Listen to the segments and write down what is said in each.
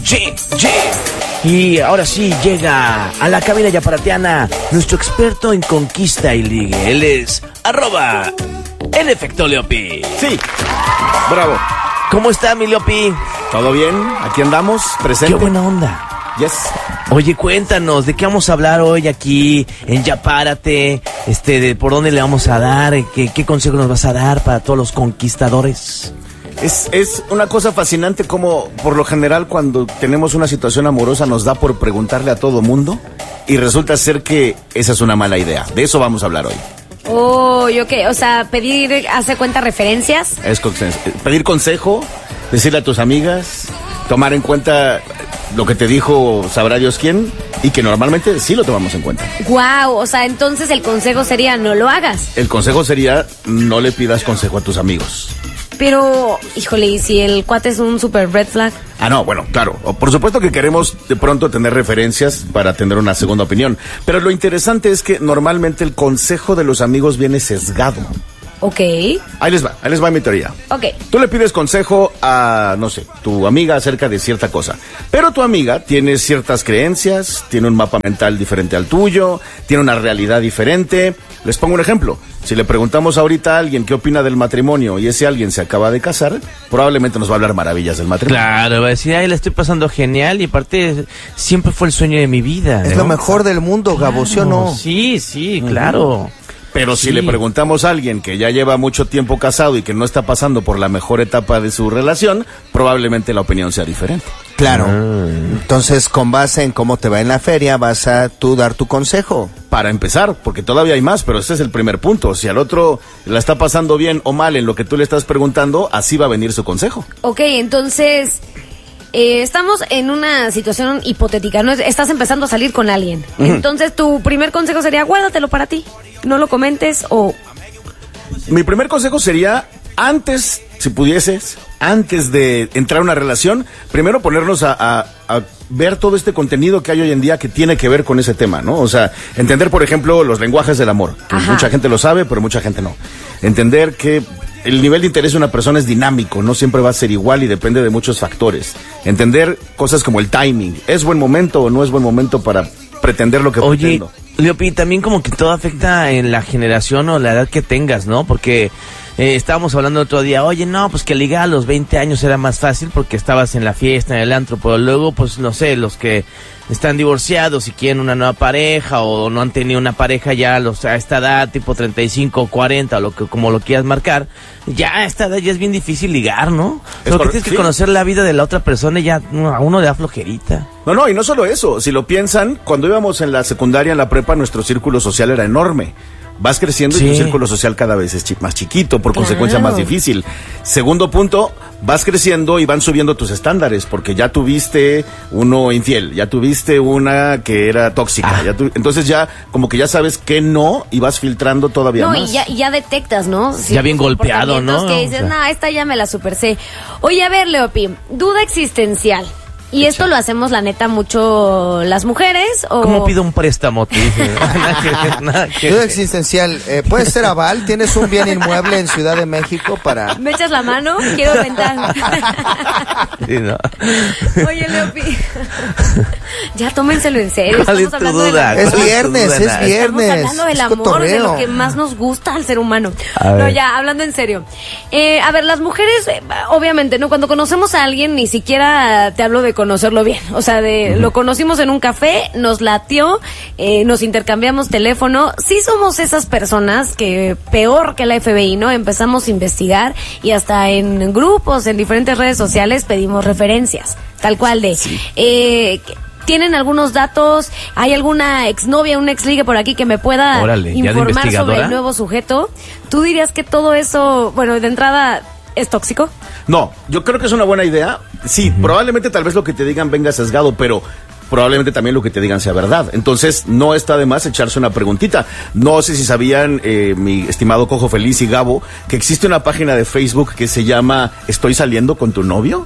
Y ahora sí llega a la cabina yaparatiana nuestro experto en conquista y ligue. Él es @el efecto Leopi. Sí, bravo. ¿Cómo está mi Leopi? ¿Todo bien? Aquí andamos, presente. Qué buena onda. Yes. Oye, cuéntanos, ¿de qué vamos a hablar hoy aquí en Ya Párate? De por dónde le vamos a dar, qué consejo nos vas a dar para todos los conquistadores. Es una cosa fascinante como por lo general cuando tenemos una situación amorosa nos da por preguntarle a todo mundo y resulta ser que esa es una mala idea. De eso vamos a hablar hoy. Oh, ok, o sea, pedir, hace cuenta referencias. Pedir consejo, decirle a tus amigas, tomar en cuenta lo que te dijo sabrá Dios quién y que normalmente sí lo tomamos en cuenta. Wow, o sea, entonces el consejo sería no lo hagas. El consejo sería no le pidas consejo a tus amigos. Pero, híjole, ¿y si el cuate es un super red flag? No, bueno, claro. Por supuesto que queremos de pronto tener referencias para tener una segunda opinión. Pero lo interesante es que normalmente el consejo de los amigos viene sesgado. Ok. Ahí les va mi teoría. Ok. Tú le pides consejo a, no sé, tu amiga acerca de cierta cosa. Pero tu amiga tiene ciertas creencias, tiene un mapa mental diferente al tuyo, tiene una realidad diferente. Les pongo un ejemplo. Si le preguntamos ahorita a alguien qué opina del matrimonio y ese alguien se acaba de casar, probablemente nos va a hablar maravillas del matrimonio. Claro, va a decir, la estoy pasando genial y aparte siempre fue el sueño de mi vida. Es lo mejor del mundo, Gabo, ¿sí o no? Sí, claro. Pero si le preguntamos a alguien que ya lleva mucho tiempo casado y que no está pasando por la mejor etapa de su relación, probablemente la opinión sea diferente. Claro. Entonces, con base en cómo te va en la feria, vas a tú dar tu consejo. Para empezar, porque todavía hay más, pero ese es el primer punto. Si al otro la está pasando bien o mal en lo que tú le estás preguntando, así va a venir su consejo. Ok, entonces... estamos en una situación hipotética, ¿no? Estás empezando a salir con alguien. Entonces, tu primer consejo sería, guárdatelo para ti. No lo comentes o... Mi primer consejo sería, antes, si pudieses, antes de entrar a una relación, primero ponernos a ver todo este contenido que hay hoy en día que tiene que ver con ese tema, ¿no? O sea, entender, por ejemplo, los lenguajes del amor. Que mucha gente lo sabe, pero mucha gente no. Entender que el nivel de interés de una persona es dinámico, no siempre va a ser igual y depende de muchos factores. Entender cosas como el timing. ¿Es buen momento o no es buen momento para pretender lo que pretendo? Oye, Leopi, también como que todo afecta en la generación o la edad que tengas, ¿no? Porque estábamos hablando otro día, oye, no, pues que ligar a los 20 años era más fácil porque estabas en la fiesta, en el antro, pero luego, pues, no sé, los que están divorciados y quieren una nueva pareja o no han tenido una pareja ya a esta edad, tipo 35 o 40, como lo quieras marcar, ya a esta edad ya es bien difícil ligar, ¿no? Porque tienes que conocer la vida de la otra persona y ya a uno le da flojerita. No, y no solo eso, si lo piensan, cuando íbamos en la secundaria, en la prepa, nuestro círculo social era enorme. Vas creciendo y tu círculo social cada vez es más chiquito, por consecuencia más difícil. Segundo punto, vas creciendo y van subiendo tus estándares, porque ya tuviste uno infiel, ya tuviste una que era tóxica, entonces ya como que ya sabes que no y vas filtrando todavía más. No, y ya detectas, ¿no? Sí, ya bien golpeado, ¿no? Que dices, esta ya me la super sé. Oye, a ver, Leopi, duda existencial. Y esto lo hacemos, la neta, mucho las mujeres, ¿o...? ¿Cómo pido un préstamo? Te dice. Duda existencial. ¿Puede ser aval? ¿Tienes un bien inmueble en Ciudad de México para...? ¿Me echas la mano? Quiero rentar. Sí, no. Oye, Leopi. Ya tómenselo en serio. ¿Cuál es tu duda? Es viernes. Estamos hablando del amor, de lo que más nos gusta al ser humano. No, ya, hablando en serio. A ver, las mujeres, obviamente, ¿no? Cuando conocemos a alguien, ni siquiera te hablo de conocerlo bien, o sea, lo conocimos en un café, nos latió, nos intercambiamos teléfono. Sí somos esas personas que, peor que la FBI, ¿no? Empezamos a investigar y hasta en grupos, en diferentes redes sociales pedimos referencias, tal cual de... ¿Tienen algunos datos? ¿Hay alguna exnovia, un exligue por aquí que me pueda informar sobre el nuevo sujeto? ¿Tú dirías que todo eso, bueno, de entrada, es tóxico? No, yo creo que es una buena idea. Sí, probablemente tal vez lo que te digan venga sesgado, pero probablemente también lo que te digan sea verdad. Entonces, no está de más echarse una preguntita. No sé si sabían, mi estimado Cojo Feliz y Gabo, que existe una página de Facebook que se llama ¿Estoy saliendo con tu novio?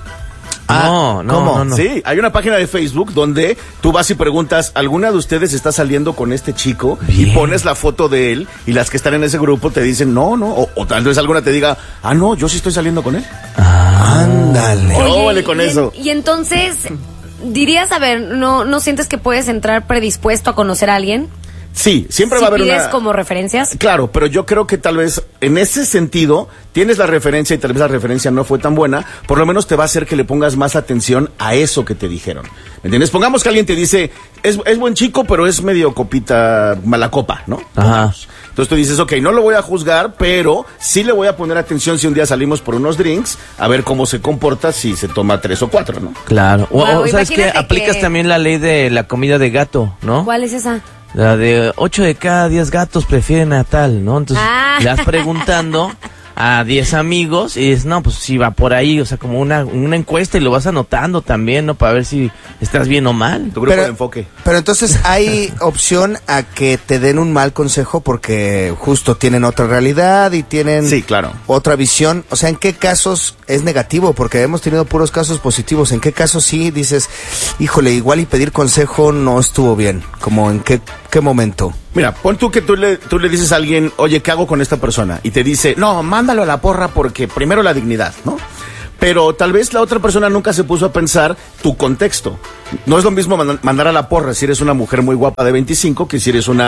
No. Sí, hay una página de Facebook donde tú vas y preguntas, ¿alguna de ustedes está saliendo con este chico? Bien. Y pones la foto de él y las que están en ese grupo te dicen no, o tal vez alguna te diga, no, yo sí estoy saliendo con él. Ándale. Vale con eso. Y entonces, dirías, a ver, ¿no sientes que puedes entrar predispuesto a conocer a alguien? Sí, siempre va a haber ¿pides como referencias? Claro, pero yo creo que tal vez en ese sentido tienes la referencia y tal vez la referencia no fue tan buena, por lo menos te va a hacer que le pongas más atención a eso que te dijeron. ¿Me entiendes? Pongamos que alguien te dice, es buen chico, pero es medio copita, mala copa, ¿no? Ajá. Entonces tú dices, ok, no lo voy a juzgar, pero sí le voy a poner atención si un día salimos por unos drinks, a ver cómo se comporta si se toma 3 o 4, ¿no? Claro. Wow, O sabes que aplicas también la ley de la comida de gato, ¿no? ¿Cuál es esa? La de 8 de cada 10 gatos prefieren a tal, ¿no? Entonces, le vas preguntando a 10 amigos y dices, no, pues si va por ahí, o sea, como una encuesta y lo vas anotando también, ¿no? Para ver si estás bien o mal. Tu grupo de enfoque. Pero entonces hay opción a que te den un mal consejo porque justo tienen otra realidad y tienen sí, claro, otra visión. O sea, ¿en qué casos es negativo? Porque hemos tenido puros casos positivos. ¿En qué casos sí dices, híjole, igual y pedir consejo no estuvo bien? ¿Como en qué momento? Mira, pon tú que tú le dices a alguien, oye, ¿qué hago con esta persona? Y te dice, no, mándalo a la porra porque primero la dignidad, ¿no? Pero tal vez la otra persona nunca se puso a pensar tu contexto. No es lo mismo mandar a la porra si eres una mujer muy guapa de 25 que si eres un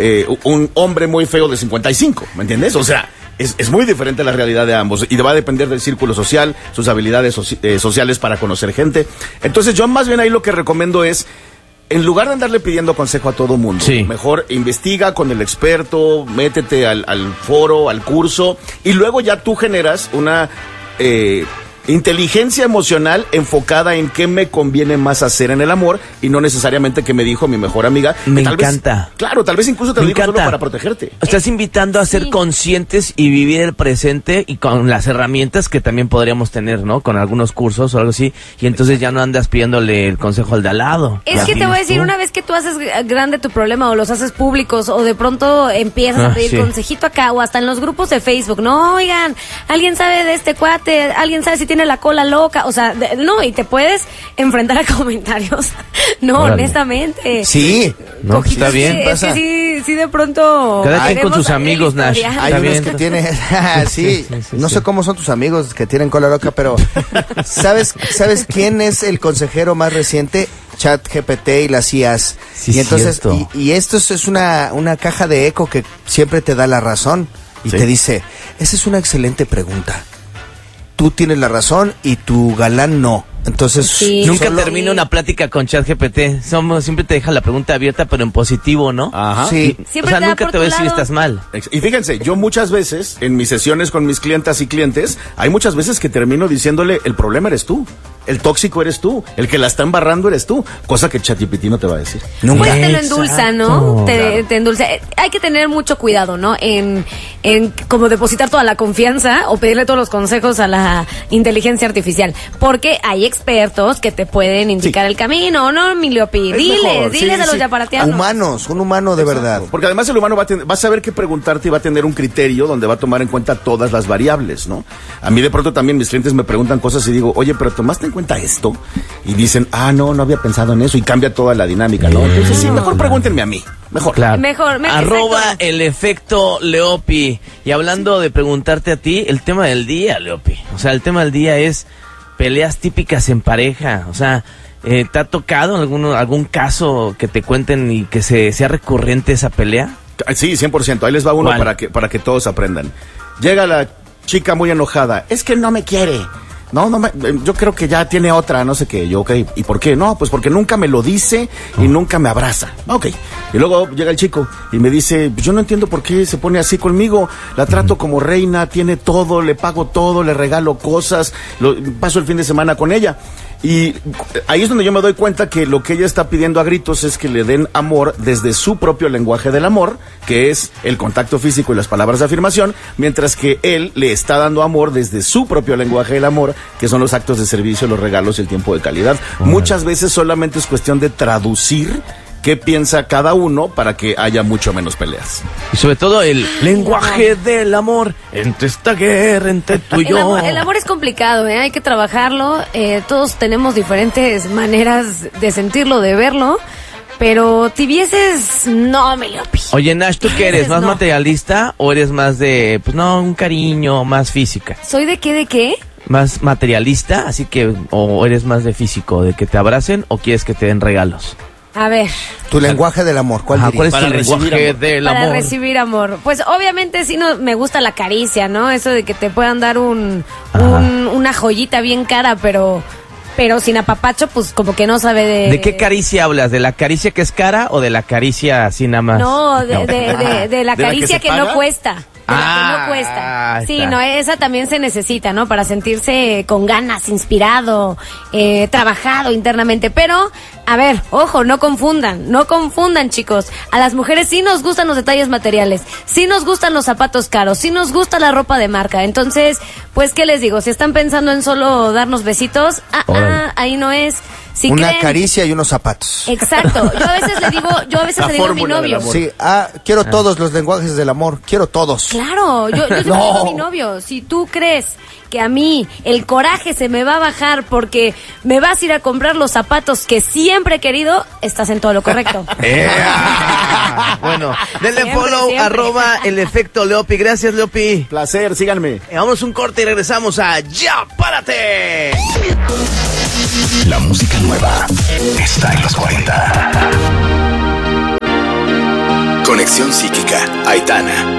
hombre muy feo de 55, ¿me entiendes? O sea, es muy diferente la realidad de ambos y va a depender del círculo social, sus habilidades sociales para conocer gente. Entonces yo más bien ahí lo que recomiendo es, en lugar de andarle pidiendo consejo a todo mundo, sí, mejor investiga con el experto, métete al foro, al curso, y luego ya tú generas una inteligencia emocional enfocada en qué me conviene más hacer en el amor y no necesariamente que me dijo mi mejor amiga. Me encanta. Claro, tal vez incluso te lo digo solo para protegerte. Estás invitando a ser conscientes y vivir el presente y con las herramientas que también podríamos tener, ¿no? Con algunos cursos o algo así. Y entonces ya no andas pidiéndole el consejo al de al lado. Es que te voy a decir, una vez que tú haces grande tu problema o los haces públicos o de pronto empiezas a pedir consejito acá o hasta en los grupos de Facebook, no, oigan, alguien sabe de este cuate, alguien sabe si tiene la cola loca, o sea, no, y te puedes enfrentar a comentarios, no, órale, honestamente. Sí, no, está bien. Es que sí, de pronto. Cada quien con sus amigos, Nash. Hay unos que tienen, sí, no sé cómo son tus amigos que tienen cola loca, pero ¿sabes quién es el consejero más reciente? ChatGPT y las IAs. Sí, y entonces, y esto es una caja de eco que siempre te da la razón y te dice, esa es una excelente pregunta. Tú tienes la razón y tu galán no. Entonces, nunca termina una plática con ChatGPT. Siempre te deja la pregunta abierta, pero en positivo, ¿no? Ajá. Sí. O sea, nunca te va a decir estás mal. Y fíjense, yo muchas veces, en mis sesiones con mis clientas y clientes, hay muchas veces que termino diciéndole, el problema eres tú. El tóxico eres tú, el que la está embarrando eres tú, cosa que ChatGPT no te va a decir. Nunca. Pues te lo endulza, ¿no? Te endulza. Hay que tener mucho cuidado, ¿no? En como depositar toda la confianza o pedirle todos los consejos a la inteligencia artificial, porque hay expertos que te pueden indicar el camino, ¿no, mi Leopi? Diles a los yaparateanos. Un humano de verdad. Porque además el humano va a saber qué preguntarte y va a tener un criterio donde va a tomar en cuenta todas las variables, ¿no? A mí de pronto también mis clientes me preguntan cosas y digo, oye, pero ¿tomaste en cuenta esto? Y dicen, no había pensado en eso, y cambia toda la dinámica, ¿no? Entonces sí, mejor pregúntenme a mí. Mejor. Claro. Mejor. Arroba el efecto Leopi. Y hablando de preguntarte a ti, el tema del día, Leopi. O sea, el tema del día es peleas típicas en pareja. O sea, ¿te ha tocado algún caso que te cuenten y que sea recurrente esa pelea? Sí, 100%. Ahí les va uno para que todos aprendan. Llega la chica muy enojada. Es que no me quiere. Yo creo que ya tiene otra, no sé qué. Yo, ok, ¿y por qué? No, pues porque nunca me lo dice y nunca me abraza. Ok. Y luego llega el chico y me dice, yo no entiendo por qué se pone así conmigo. La trato como reina, tiene todo, le pago todo, le regalo cosas, paso el fin de semana con ella. Y ahí es donde yo me doy cuenta que lo que ella está pidiendo a gritos es que le den amor desde su propio lenguaje del amor, que es el contacto físico y las palabras de afirmación, mientras que él le está dando amor desde su propio lenguaje del amor, que son los actos de servicio, los regalos y el tiempo de calidad. Muchas veces solamente es cuestión de traducir qué piensa cada uno para que haya mucho menos peleas. Y sobre todo el lenguaje del amor entre esta guerra, entre tú y yo. El amor es complicado, hay que trabajarlo. Todos tenemos diferentes maneras de sentirlo, de verlo. Pero tibieses, no, me lo pido. Oye, Nash, ¿tú qué eres? ¿Más materialista o eres más de, un cariño, más física? ¿Soy de qué? más materialista, así que o eres más de físico, de que te abracen o quieres que te den regalos. A ver. Tu lenguaje del amor, ¿cuál es tu lenguaje del amor? Para recibir amor. Pues obviamente sí me gusta la caricia, ¿no? Eso de que te puedan dar una joyita bien cara, pero sin apapacho, pues como que no sabe de... ¿De qué caricia hablas? ¿De la caricia que es cara o de la caricia así nada más? No, de la caricia que no cuesta. De la que no cuesta. Sí, está. no, esa también se necesita, ¿no? Para sentirse con ganas, inspirado, trabajado internamente. Pero, a ver, ojo, no confundan, chicos. A las mujeres sí nos gustan los detalles materiales, sí nos gustan los zapatos caros, sí nos gusta la ropa de marca. Entonces, pues, ¿qué les digo? Si están pensando en solo darnos besitos, ahí no es. Si una creen... caricia y unos zapatos. Exacto. Yo a veces le digo a mi novio. Sí, quiero todos los lenguajes del amor, quiero todos. Claro, yo le digo a mi novio, si tú crees que a mí el coraje se me va a bajar porque me vas a ir a comprar los zapatos que siempre he querido, estás en todo lo correcto. Bueno, denle follow, @el efecto Leopi. Gracias, Leopi. Placer, síganme. Vamos un corte y regresamos a Ya Párate. La música nueva está en los 40. Conexión psíquica, Aitana.